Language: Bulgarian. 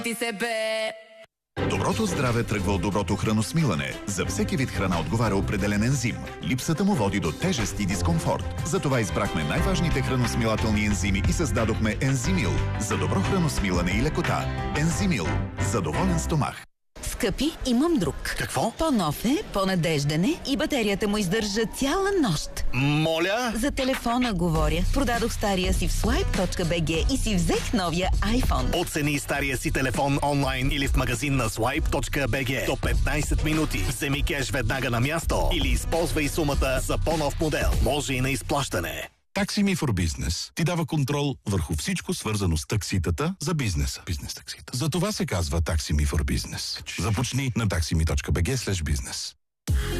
Ти се бе! Доброто здраве тръгва от доброто храносмилане. За всеки вид храна отговаря определен ензим. Липсата му води до тежест и дискомфорт. Затова избрахме най-важните храносмилателни ензими и създадохме Ензимил за добро храносмилане и лекота. Ензимил за доволен стомах. Скъпи, имам друг. Какво? По-нов е, по-надежден е и батерията му издържа цяла нощ. Моля? За телефона говоря. Продадох стария си в swipe.bg и си взех новия iPhone. Оцени стария си телефон онлайн или в магазин на swipe.bg до 15 минути. Вземи кеш веднага на място или използвай сумата за по-нов модел. Може и на изплащане. Taxi Me for Business ти дава контрол върху всичко свързано с такситата за бизнеса. Бизнес таксита. За това се казва Taxi Me for Business. Започни на taxime.bg/business.